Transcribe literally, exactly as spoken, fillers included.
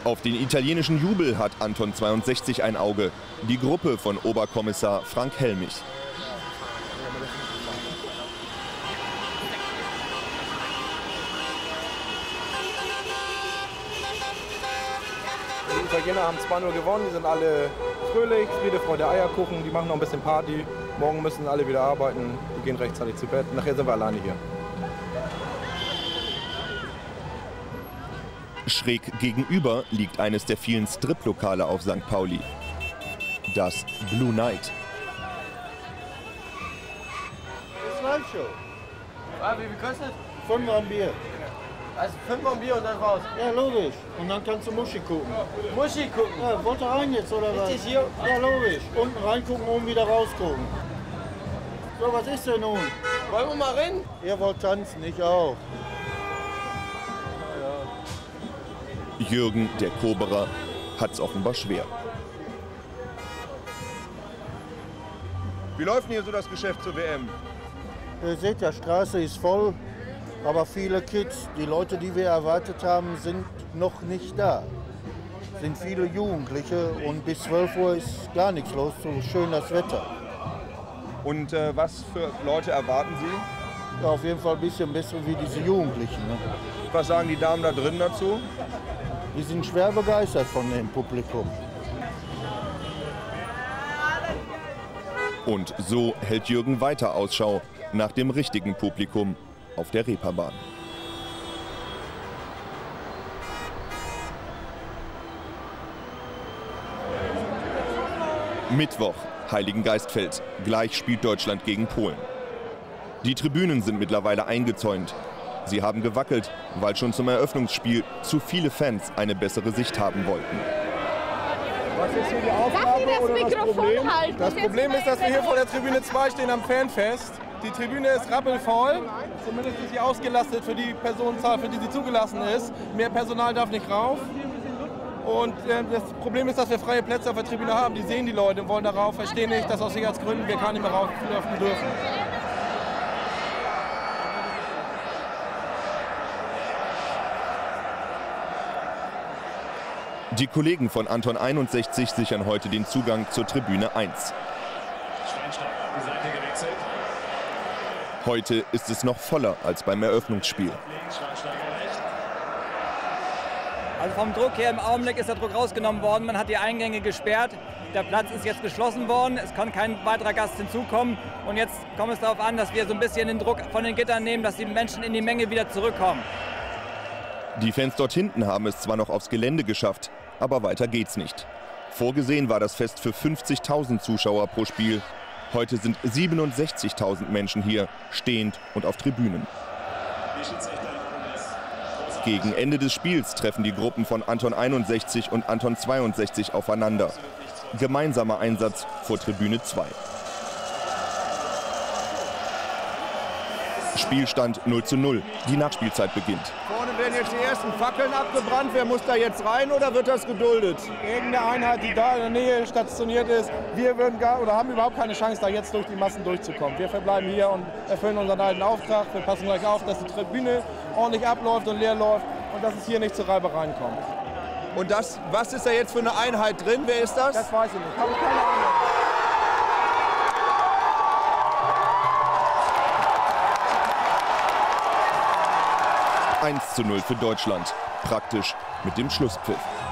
Auf den italienischen Jubel hat Anton zweiundsechzig ein Auge. Die Gruppe von Oberkommissar Frank Helmich. Die Italiener haben zwei null gewonnen, die sind alle fröhlich, Friede, Freude, Eierkuchen, die machen noch ein bisschen Party. Morgen müssen alle wieder arbeiten, die gehen rechtzeitig zu Bett. Nachher sind wir alleine hier. Schräg gegenüber liegt eines der vielen Striplokale auf Sankt Pauli. Das Blue Night. Das ist Live-Show. Ah, wie viel kostet? Fünf am Bier. Also fünf am Bier und dann raus? Ja, logisch. Und dann kannst du Muschi gucken. Muschi gucken? Ja, wollt ihr rein jetzt oder was? Richtig hier? Ja, logisch. Unten reingucken, oben wieder rausgucken. So, was ist denn nun? Wollen wir mal rein? Ihr wollt tanzen, ich auch. Jürgen, der Koberer, hat's offenbar schwer. Wie läuft denn hier so das Geschäft zur W M? Ihr seht ja, Straße ist voll, aber viele Kids, die Leute, die wir erwartet haben, sind noch nicht da. Es sind viele Jugendliche und bis zwölf Uhr ist gar nichts los, so schön das Wetter. Und äh, was für Leute erwarten Sie? Ja, auf jeden Fall ein bisschen besser wie diese Jugendlichen. Ne? Was sagen die Damen da drin dazu? Die sind schwer begeistert von dem Publikum. Und so hält Jürgen weiter Ausschau nach dem richtigen Publikum auf der Reeperbahn. Mittwoch, Heiligengeistfeld. Gleich spielt Deutschland gegen Polen. Die Tribünen sind mittlerweile eingezäunt. Sie haben gewackelt, weil schon zum Eröffnungsspiel zu viele Fans eine bessere Sicht haben wollten. Was ist hier die Aufgabe das oder das Mikrofon Problem? halten? Das Problem ist, dass wir hier vor der Tribüne zwei stehen am Fanfest. Die Tribüne ist rappelvoll, zumindest ist sie ausgelastet für die Personenzahl, für die sie zugelassen ist. Mehr Personal darf nicht rauf. Und äh, das Problem ist, dass wir freie Plätze auf der Tribüne haben. Die sehen die Leute und wollen darauf, verstehen nicht, dass aus Sicherheitsgründen wir gar nicht mehr rauflaufen dürfen. Die Kollegen von Anton einundsechzig sichern heute den Zugang zur Tribüne eins. Heute ist es noch voller als beim Eröffnungsspiel. Also vom Druck her im Augenblick ist der Druck rausgenommen worden. Man hat die Eingänge gesperrt. Der Platz ist jetzt geschlossen worden. Es kann kein weiterer Gast hinzukommen. Und jetzt kommt es darauf an, dass wir so ein bisschen den Druck von den Gittern nehmen, dass die Menschen in die Menge wieder zurückkommen. Die Fans dort hinten haben es zwar noch aufs Gelände geschafft, aber weiter geht's nicht. Vorgesehen war das Fest für fünfzigtausend Zuschauer pro Spiel. Heute sind siebenundsechzigtausend Menschen hier, stehend und auf Tribünen. Gegen Ende des Spiels treffen die Gruppen von Anton einundsechzig und Anton zweiundsechzig aufeinander. Gemeinsamer Einsatz vor Tribüne zwei. Spielstand null zu null. Die Nachspielzeit beginnt. Vorne werden jetzt die ersten Fackeln abgebrannt. Wer muss da jetzt rein oder wird das geduldet? Irgendeine Einheit, die da in der Nähe stationiert ist, wir würden gar, oder haben überhaupt keine Chance, da jetzt durch die Massen durchzukommen. Wir verbleiben hier und erfüllen unseren alten Auftrag. Wir passen gleich auf, dass die Tribüne ordentlich abläuft und leer läuft und dass es hier nicht zu Reibereien kommt. Und das, was ist da jetzt für eine Einheit drin? Wer ist das? Das weiß ich nicht. Habe ich keine Ahnung. eins zu null für Deutschland, praktisch mit dem Schlusspfiff.